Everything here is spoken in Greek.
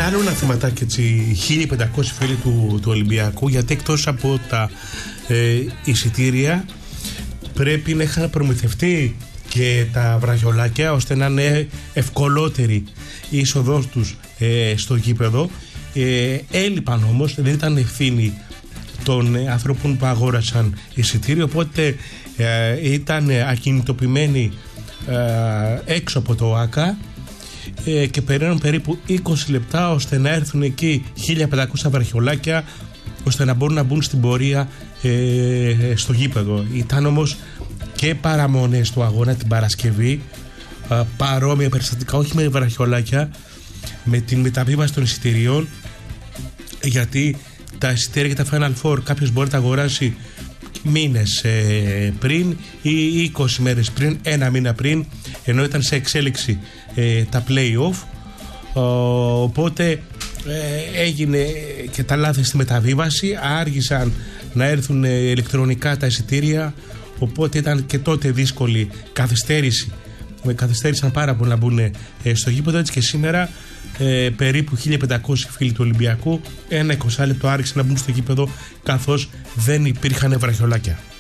Ένα άλλο ένα θεματάκι, έτσι, 1500 φίλοι του Ολυμπιακού, γιατί εκτός από τα εισιτήρια πρέπει να είχαν προμηθευτεί και τα βραχιολάκια ώστε να είναι ευκολότερη η είσοδός τους στο γήπεδο. Έλειπαν όμως, δεν ήταν ευθύνη των ανθρώπων που αγόρασαν εισιτήριο, οπότε ήταν ακινητοποιημένοι έξω από το ΆΚΑ και περιμένουν περίπου 20 λεπτά ώστε να έρθουν εκεί 1500 βραχιολάκια ώστε να μπορούν να μπουν στην πορεία στο γήπεδο. Ήταν όμως και παραμονές του αγώνα την Παρασκευή, παρόμοια περιστατικά, όχι με βραχιολάκια, με την μεταβίβαση των εισιτηρίων, γιατί τα εισιτήρια για τα Final Four κάποιος μπορεί να τα αγοράσει μήνες πριν ή 20 μέρες πριν, ένα μήνα πριν, ενώ ήταν σε εξέλιξη τα play-off, οπότε έγινε και τα λάθη στη μεταβίβαση, άργησαν να έρθουν ηλεκτρονικά τα εισιτήρια, οπότε ήταν και τότε δύσκολη καθυστέρηση, καθυστέρησαν πάρα πολύ να μπουν στο γήπεδο. Έτσι και σήμερα περίπου 1500 φίλοι του Ολυμπιακού ένα 20 λεπτό άργησαν να μπουν στο γήπεδο, καθώς δεν υπήρχαν βραχιολάκια.